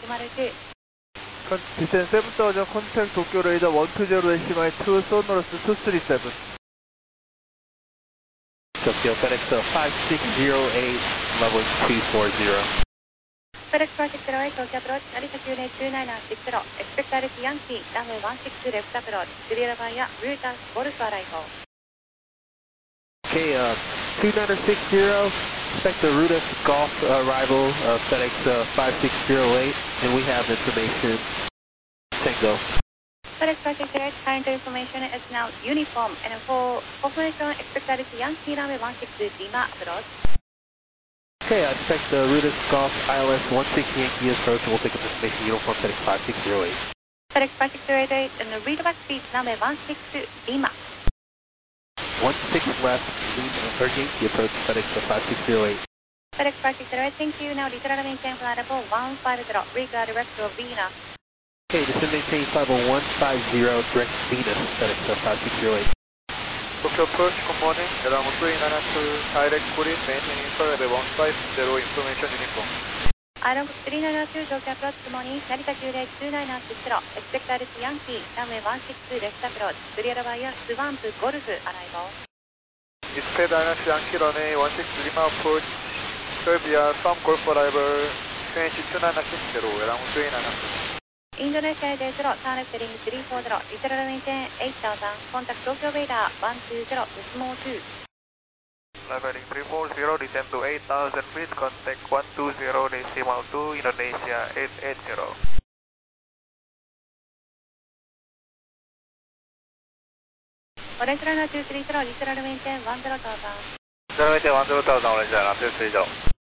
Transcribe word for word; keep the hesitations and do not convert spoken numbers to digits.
くまるきゅう。 Descend seven thousand, contact Tokyo radar one two zero decimal two, Sonorous two three seven. Tokyo FedEx five six zero eight, level two four zero. FedEx five six zero eight, Tokyo approach, Narita two eight two nine six zero, expect direct Yankee, runway one six two left approach, clear via Ruta Golf arrival. Okay, uh, two nine six zero, expect the Ruta Golf arrival of FedEx uh, five six zero eight, and we have information. Tango. FedEx five six zero eight, current information is now uniform, and for confirmation, expect direct Yankee, runway one six two Lima approach. Okay, I expect the Ruta Golf I L S one six Yankee approach, and we'll take up information uniform FedEx five six zero eight. FedEx five six zero eight, and the readback speed runway one six two Lima. one six left, or Yankee approach FedEx five six zero eight. FedEx five six zero eight, thank you. Now return maintain flight level one five zero, regard direct to Venus. Okay, descend maintain five oh one five zero, direct Venus, FedEx five six zero eight. Tokyo approach, good morning. Alarm three nine two, direct Korean, maintaining flight level one five zero, information uniform. Alarm three nine two, Tokyo approach, good morning. Narita two eight two nine six zero, expect direct Yankee, runway one six two left approach, clear via Swamp Golf arrival. Expect direct Yankee, runway one six two Lima approach, Serbia, Swamp Golf arrival, two eight two nine six zero, alarm three nine two. Indonesia eight zero, turn left heading three four zero, return maintain eight thousand, contact Tokyo radar one two zero, decimal two. Leveling three four zero, descend to eight thousand feet, contact one two zero decimal two, Indonesia eight eight zero. Orange runner two three zero, return maintain one zero thousand. Return maintain one zero thousand, Orange runner two three zero.